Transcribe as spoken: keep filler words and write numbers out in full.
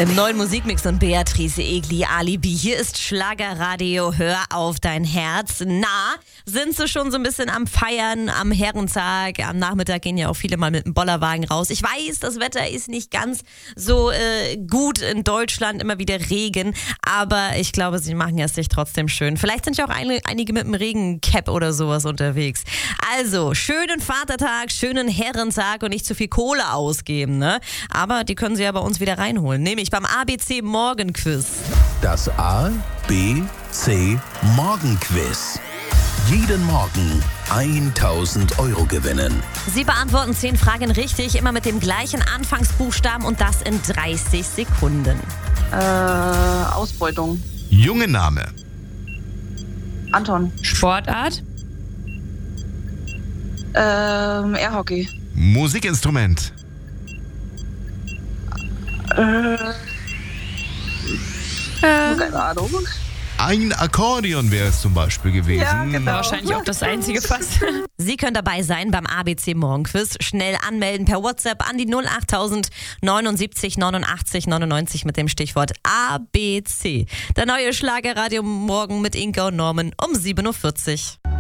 Im neuen Musikmix und Beatrice Egli, Alibi. Hier ist Schlagerradio, hör auf dein Herz. Na, sind sie schon so ein bisschen am Feiern, am Herrentag? Am Nachmittag gehen ja auch viele mal mit dem Bollerwagen raus. Ich weiß, das Wetter ist nicht ganz so äh, gut in Deutschland, immer wieder Regen. Aber ich glaube, sie machen es sich trotzdem schön. Vielleicht sind ja auch ein, einige mit einem Regencap oder sowas unterwegs. Also, schönen Vatertag, schönen Herrentag und nicht zu viel Kohle ausgeben, ne? Aber die können sie ja bei uns wieder reinholen. Nämlich beim A B C Morgenquiz. Das A B C Morgenquiz. Jeden Morgen tausend Euro gewinnen. Sie beantworten zehn Fragen richtig, immer mit dem gleichen Anfangsbuchstaben und das in dreißig Sekunden. Äh, Ausbeutung. Junge Name. Anton. Sportart. Ähm, Airhockey. Musikinstrument. Äh, keine Ahnung. Ein Akkordeon wäre es zum Beispiel gewesen. Ja, genau. Wahrscheinlich auch das einzige fast. Sie können dabei sein beim A B C Morgenquiz. Schnell anmelden per WhatsApp an die null acht null null neunundsiebzig neunundachtzig neunundneunzig mit dem Stichwort A B C. Der neue Schlagerradio morgen mit Inka und Norman um sieben Uhr vierzig.